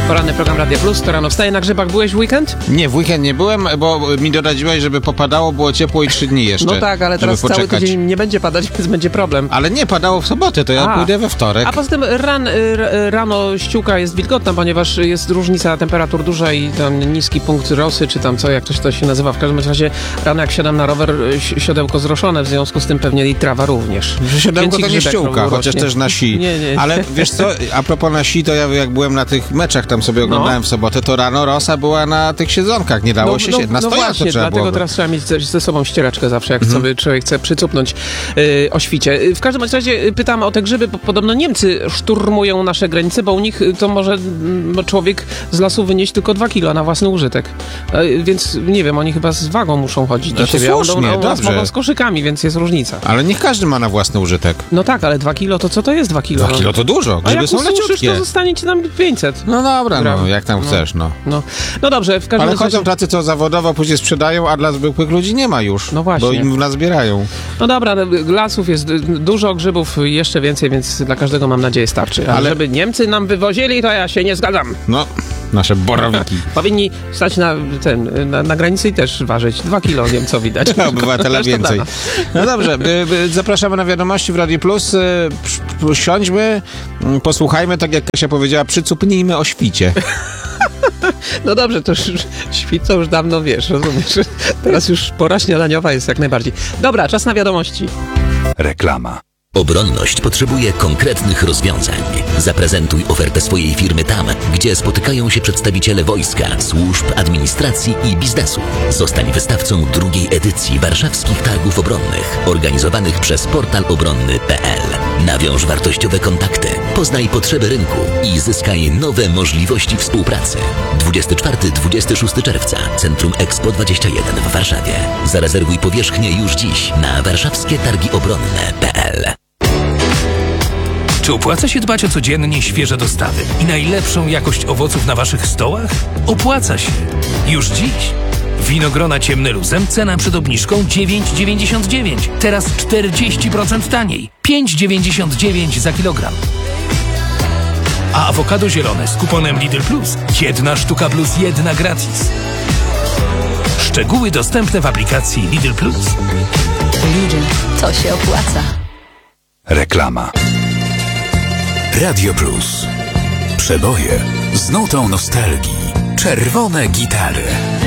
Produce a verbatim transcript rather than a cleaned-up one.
Poranny program Radia Plus, to rano wstaje na grzybach. Byłeś w weekend? Nie, w weekend nie byłem, bo mi doradziłeś, żeby popadało, było ciepło i trzy dni jeszcze. No tak, ale teraz cały tydzień nie będzie padać, więc będzie problem. Ale nie, padało w sobotę, to ja A. pójdę we wtorek. A poza tym ran, rano ściółka jest wilgotna, ponieważ jest różnica temperatur duża i tam niski punkt rosy, czy tam co, jak to się, to się nazywa. W każdym razie rano jak siadam na rower, siodełko zroszone, w związku z tym pewnie i trawa również. Siodełko to nie ściółka, chociaż też na si. Nie, nie. Ale wiesz co, a propos na si, to ja jak byłem na tych meczach, tam sobie oglądałem no. w sobotę, to rano rosa była na tych siedzonkach, nie dało no, się no, siedzieć. Na no stojąco właśnie, trzeba dlatego było. teraz trzeba mieć ze, ze sobą ścieraczkę zawsze, jak mhm. sobie człowiek chce przycupnąć yy, o świcie. W każdym razie pytam o te grzyby, bo podobno Niemcy szturmują nasze granice, bo u nich to może m, człowiek z lasu wynieść tylko dwa kilo na własny użytek. Yy, więc nie wiem, oni chyba z wagą muszą chodzić do No siebie, słusznie, a u nas dobrze. mogą z koszykami, więc jest różnica. Ale niech każdy ma na własny użytek. No tak, ale dwa kilo, to co to jest dwa kilo? Dwa kilo to dużo, a grzyby jak są ususzysz, leciutkie. to zostanie ci tam pięćset. No dobra, gram. no jak tam chcesz, no. No, no dobrze, w każdym Ale razie... chodzą tacy, co zawodowo później sprzedają, a dla zwykłych ludzi nie ma już. No właśnie. Bo im nazbierają. No dobra, no, lasów jest dużo, grzybów jeszcze więcej, więc dla każdego mam nadzieję starczy. A Ale żeby Niemcy nam wywozili, to ja się nie zgadzam. No, nasze borowiki. Powinni stać na, ten, na, na granicy i też ważyć. Dwa kilo Niemcowi dać. Dla obywatela więcej. No dobrze, zapraszamy na wiadomości w Radio Plus. Siądźmy, posłuchajmy, tak jak Kasia powiedziała, przycupnijmy o świcie. No dobrze, to już świt to już dawno wiesz, rozumiesz? Teraz już pora śniadaniowa jest jak najbardziej. Dobra, czas na wiadomości. Reklama. Obronność potrzebuje konkretnych rozwiązań. Zaprezentuj ofertę swojej firmy tam, gdzie spotykają się przedstawiciele wojska, służb, administracji i biznesu. Zostań wystawcą drugiej edycji warszawskich targów obronnych, organizowanych przez portal obronny kropka p l. Nawiąż wartościowe kontakty, poznaj potrzeby rynku i zyskaj nowe możliwości współpracy. dwudziestego czwartego do dwudziestego szóstego czerwca, Centrum Expo dwadzieścia jeden w Warszawie. Zarezerwuj powierzchnię już dziś na warszawskie targi obronne kropka p l. Czy opłaca się dbać o codziennie świeże dostawy i najlepszą jakość owoców na waszych stołach? Opłaca się. Już dziś. Winogrona ciemne luzem, cena przed obniżką dziewięć dziewięćdziesiąt dziewięć. Teraz czterdzieści procent taniej. pięć dziewięćdziesiąt dziewięć za kilogram. A awokado zielone z kuponem Lidl Plus. Jedna sztuka plus jedna gratis. Szczegóły dostępne w aplikacji Lidl Plus. Lidl, to się opłaca. Reklama. Radio Plus. Przeboje z nutą nostalgii. Czerwone gitary.